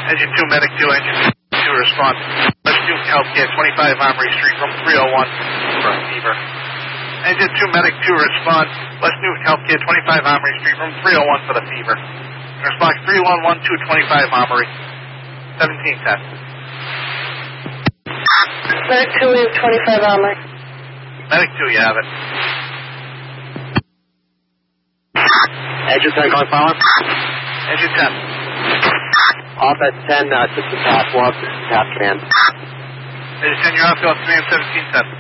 Engine 2, Medic 2, Engine 2, response. West Newton Healthcare, 25 Armory Street, room 301 for a fever. Engine 2, Medic 2, response. West Newton Healthcare, 25 Armory Street, room 301 for the fever. Response 3112, 25 Armory, 1710. Medic 2, we have 25 Armory. Medic 2, you have it. Engine 10 going forward. Engine 10. Off at 10, 60 pass, well, 60 pass command. Engine 10, you're off, go up command 1710.